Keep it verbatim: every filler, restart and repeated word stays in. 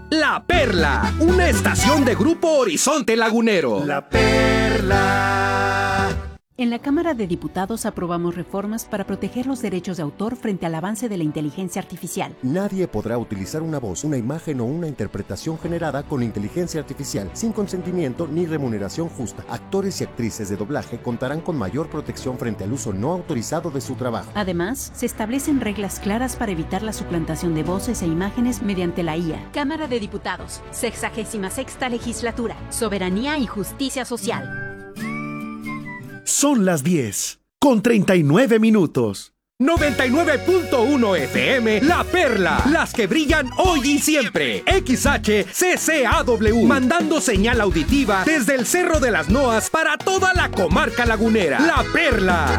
La Perla, una estación de Grupo Horizonte Lagunero. La Perla. En la Cámara de Diputados aprobamos reformas para proteger los derechos de autor frente al avance de la inteligencia artificial. Nadie podrá utilizar una voz, una imagen o una interpretación generada con inteligencia artificial sin consentimiento ni remuneración justa. Actores y actrices de doblaje contarán con mayor protección frente al uso no autorizado de su trabajo. Además, se establecen reglas claras para evitar la suplantación de voces e imágenes mediante la I A. Cámara de Diputados, sexagésima sexta legislatura, soberanía y justicia social. Son las diez, con treinta y nueve minutos. noventa y nueve punto uno F M, La Perla, las que brillan hoy y siempre. X H C C A W, mandando señal auditiva desde el Cerro de las Noas para toda la comarca lagunera. La Perla.